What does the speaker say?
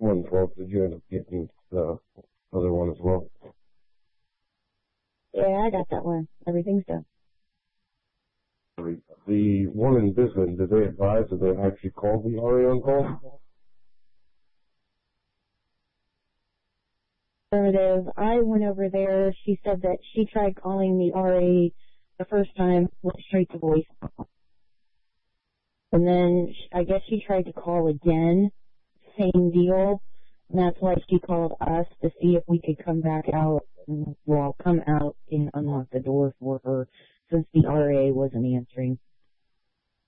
112. Did you end up getting the other one as well? Yeah, I got that one. Everything's done. The one in Bisbee, did they advise that they actually called the RA on call? Affirmative. I went over there. She said that she tried calling the RA the first time, went straight to voice. And then I guess she tried to call again, same deal. And that's why she called us to see if we could come back out, come out and unlock the door for her since the RA wasn't answering.